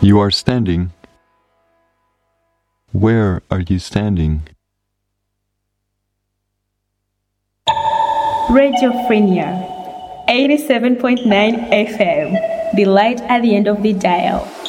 You are standing. Where are you standing? Radio Frenia, 87.9 FM. The light at the end of the dial.